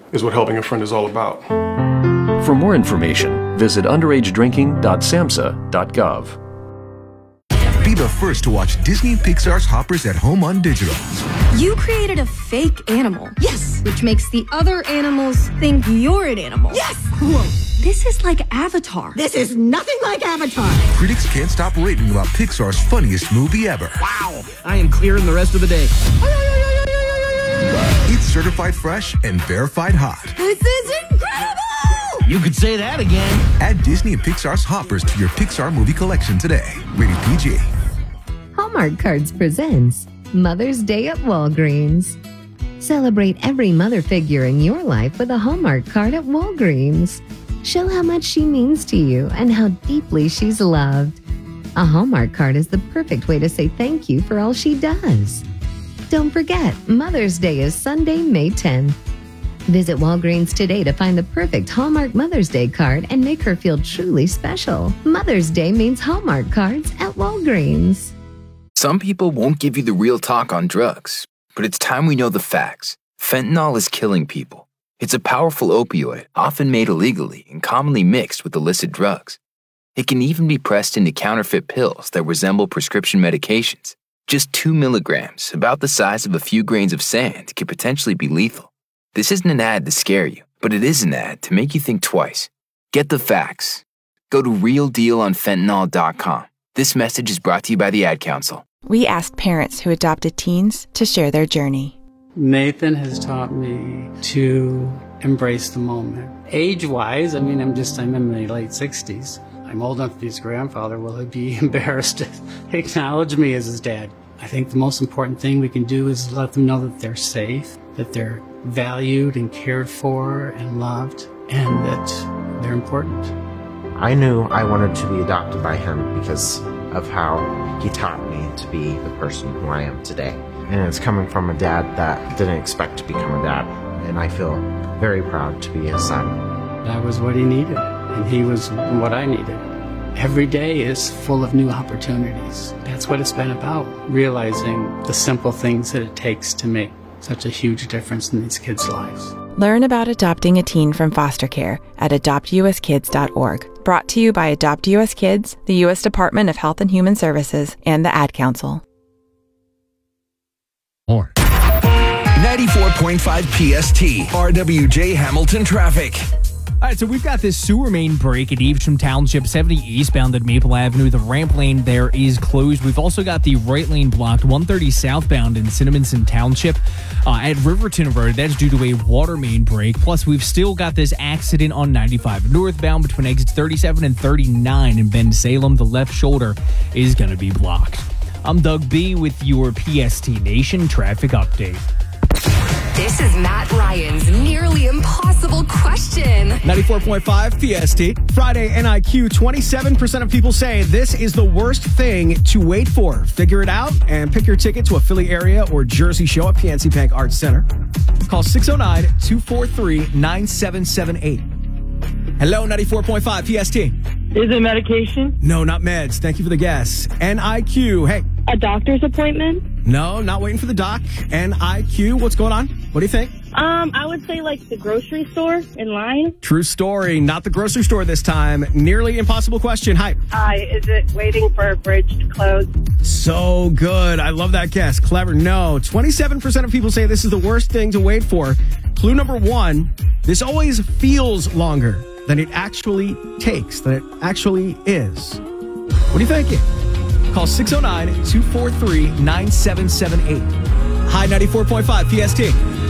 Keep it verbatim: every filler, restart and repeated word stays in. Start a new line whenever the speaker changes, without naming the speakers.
is what helping a friend is all about.
For more information, visit underage drinking dot samhsa dot gov.
Be the first to watch Disney Pixar's Hoppers at home on digital.
You created a fake animal. Yes. Which makes the other animals think you're an animal. Yes. Whoa. This is like Avatar.
This is nothing like Avatar.
Critics can't stop raving about Pixar's funniest movie ever.
Wow. I am clearing the rest of the day.
It's certified fresh and verified hot.
This is incredible!
You could say that again.
Add Disney and Pixar's Hoppers to your Pixar movie collection today. Rated P G.
Hallmark Cards presents Mother's Day at Walgreens. Celebrate every mother figure in your life with a Hallmark card at Walgreens. Show how much she means to you and how deeply she's loved. A Hallmark card is the perfect way to say thank you for all she does. Don't forget, Mother's Day is Sunday, May tenth. Visit Walgreens today to find the perfect Hallmark Mother's Day card and make her feel truly special. Mother's Day means Hallmark cards at Walgreens.
Some people won't give you the real talk on drugs, but it's time we know the facts. Fentanyl is killing people. It's a powerful opioid, often made illegally and commonly mixed with illicit drugs. It can even be pressed into counterfeit pills that resemble prescription medications. Just two milligrams, about the size of a few grains of sand, can potentially be lethal. This isn't an ad to scare you, but it is an ad to make you think twice. Get the facts. Go to real deal on fentanyl dot com. This message is brought to you by the Ad Council.
We asked parents who adopted teens to share their journey.
Nathan has taught me to embrace the moment. Age-wise, I mean, I'm just, I'm in my late sixties. I'm old enough to be his grandfather. Will he be embarrassed to acknowledge me as his dad? I think the most important thing we can do is let them know that they're safe, that they're valued and cared for and loved, and that they're important.
I knew I wanted to be adopted by him because of how he taught me to be the person who I am today. And it's coming from a dad that didn't expect to become a dad, and I feel very proud to be his son.
That was what he needed, and he was what I needed. Every day is full of new opportunities. That's what it's been about, realizing the simple things that it takes to make such a huge difference in these kids' lives.
Learn about adopting a teen from foster care at adopt u s kids dot org. Brought to you by Adopt U S Kids, the U S Department of Health and Human Services, and the Ad Council.
More.
ninety-four point five P S T, R W J Hamilton traffic.
All right, so we've got this sewer main break at Evesham Township, seventy eastbound at Maple Avenue. The ramp lane there is closed. We've also got the right lane blocked, one thirty southbound in Cinnaminson Township uh, at Riverton Road. That's due to a water main break. Plus, we've still got this accident on ninety-five northbound between exits thirty-seven and thirty-nine in Ben-Salem. The left shoulder is going to be blocked. I'm Doug B. with your P S T Nation traffic update.
This is Matt Ryan's nearly impossible question.
ninety-four point five P S T. Friday N I Q, twenty-seven percent of people say this is the worst thing to wait for. Figure it out and pick your ticket to a Philly area or Jersey show at P N C Bank Arts Center. Call six oh nine, two four three, nine seven seven eight. Hello, ninety-four point five P S T.
Is it medication?
No, not meds. Thank you for the guess. N I Q, hey.
A doctor's appointment?
No, not waiting for the doc. N I Q, what's going on? What do you think?
Um, I would say like the grocery store in line.
True story. Not the grocery store this time. Nearly impossible question. Hi.
Hi, is it waiting for a bridge to close?
So good. I love that guess. Clever. No. twenty-seven percent of people say this is the worst thing to wait for. Clue number one, this always feels longer than it actually takes, than it actually is. What are you thinking? Call six oh nine, two four three, nine seven seven eight. Hi, ninety-four point five P S T.